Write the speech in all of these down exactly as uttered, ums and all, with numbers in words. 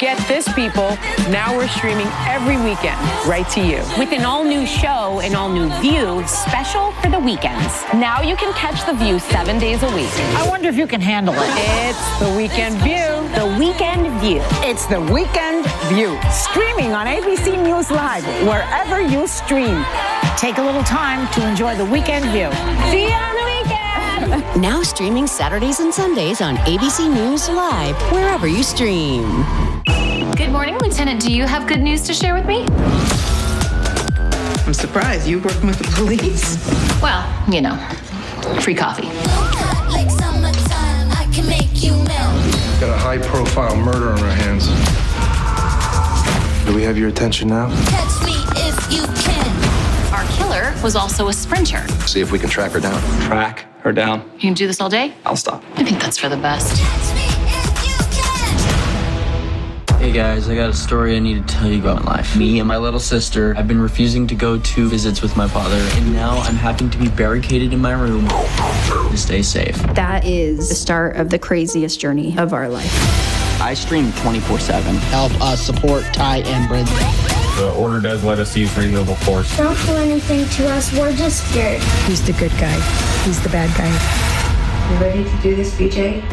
Get this, people. Now we're streaming every weekend right to you. With an all-new show, an all-new View, special for the weekends. Now you can catch The View seven days a week. I wonder if you can handle it. It's The Weekend View. The Weekend View. It's The Weekend View. Streaming on A B C News Live, wherever you stream. Take a little time to enjoy The Weekend View. See you on the weekend. Now streaming Saturdays and Sundays on A B C News Live, wherever you stream. Good morning, Lieutenant. Do you have good news to share with me? I'm surprised. You working with the police? Well, you know, free coffee. Like summertime, I can make you melt. Got a high-profile murder on our hands. Do we have your attention now? Catch me if you can. Our killer was also a sprinter. See if we can track her down. Track her down? You can do this all day? I'll stop. I think that's for the best. Catch me if you can. Hey guys, I got a story I need to tell you about in life. Me and my little sister have been refusing to go to visits with my father, and now I'm having to be barricaded in my room to stay safe. That is the start of the craziest journey of our life. I stream twenty-four seven. Help us support Ty and Bridget. The order does let us use renewable force. Don't do anything to us, we're just scared. He's the good guy. He's the bad guy. You ready to do this, B J?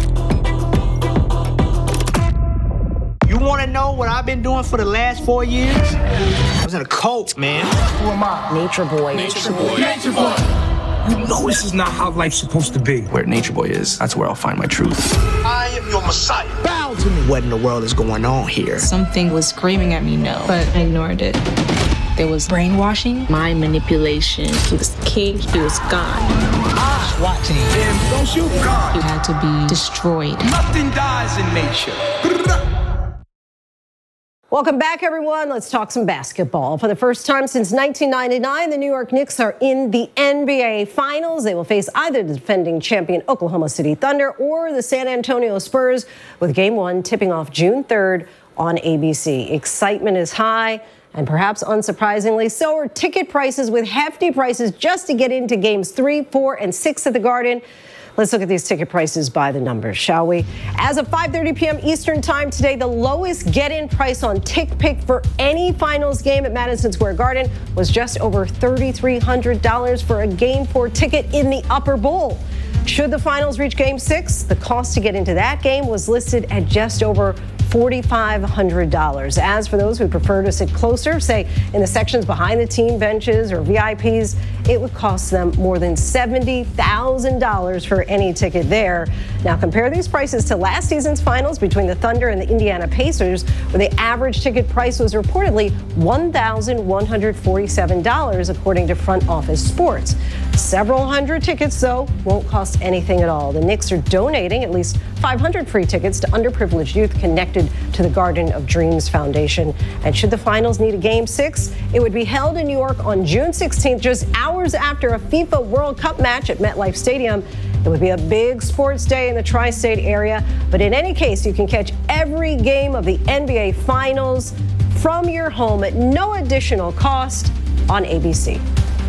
You want to know what I've been doing for the last four years? I was in a cult, man. Who am I? Nature Boy. Nature Boy. Nature Boy. You know this is not how life's supposed to be. Where Nature Boy is, that's where I'll find my truth. I am your Messiah. Bow to me. What in the world is going on here? Something was screaming at me no, but I ignored it. There was brainwashing, mind manipulation. He was king, he was God. Ah, watching. Damn, don't shoot God. He had to be destroyed. Nothing dies in nature. Welcome back, everyone. Let's talk some basketball. For the first time since nineteen ninety-nine, the New York Knicks are in the N B A Finals. They will face either the defending champion Oklahoma City Thunder or the San Antonio Spurs, with game one tipping off June third on A B C. Excitement is high, and perhaps unsurprisingly, so are ticket prices, with hefty prices just to get into games three, four, and six at the Garden. Let's look at these ticket prices by the numbers, shall we? As of five thirty p.m. Eastern time today, the lowest get-in price on TickPick for any finals game at Madison Square Garden was just over three thousand three hundred dollars for a Game four ticket in the Upper Bowl. Should the finals reach Game six, the cost to get into that game was listed at just over four thousand five hundred dollars. As for those who prefer to sit closer, say in the sections behind the team benches or V I Ps, it would cost them more than seventy thousand dollars for any ticket there. Now compare these prices to last season's finals between the Thunder and the Indiana Pacers, where the average ticket price was reportedly one thousand one hundred forty-seven dollars, according to Front Office Sports. Several hundred tickets, though, won't cost anything at all. The Knicks are donating at least five hundred free tickets to underprivileged youth connected to the Garden of Dreams Foundation. And should the finals need a Game six, it would be held in New York on June sixteenth, just hours after a FIFA World Cup match at MetLife Stadium. It would be a big sports day in the tri-state area. But in any case, you can catch every game of the N B A Finals from your home at no additional cost on A B C.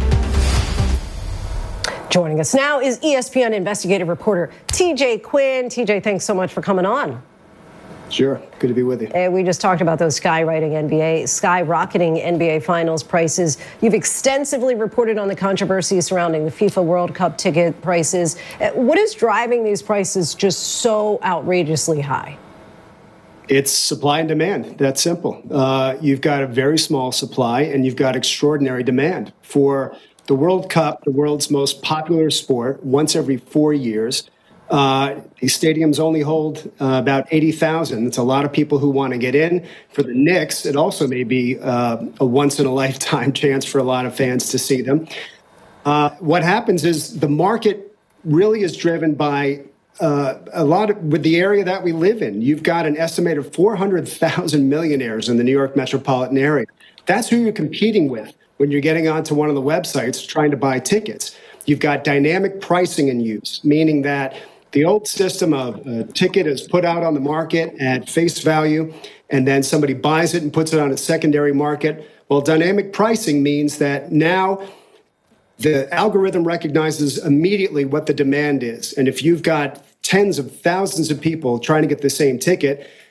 Joining us now is E S P N investigative reporter T J Quinn. T J, thanks so much for coming on. Sure. Good to be with you. And we just talked about those skyrocketing N B A, skyrocketing N B A Finals prices. You've extensively reported on the controversy surrounding the FIFA World Cup ticket prices. What is driving these prices just so outrageously high? It's supply and demand. That's simple. Uh, you've got a very small supply and you've got extraordinary demand. For the World Cup, the world's most popular sport, once every four years, Uh, these stadiums only hold uh, about eighty thousand. It's a lot of people who want to get in. For the Knicks, it also may be uh, a once-in-a-lifetime chance for a lot of fans to see them. Uh, what happens is the market really is driven by uh, a lot of, with the area that we live in. You've got an estimated four hundred thousand millionaires in the New York metropolitan area. That's who you're competing with when you're getting onto one of the websites trying to buy tickets. You've got dynamic pricing in use, meaning that the old system of a ticket is put out on the market at face value, and then somebody buys it and puts it on a secondary market. Well, dynamic pricing means that now the algorithm recognizes immediately what the demand is. And if you've got tens of thousands of people trying to get the same ticket,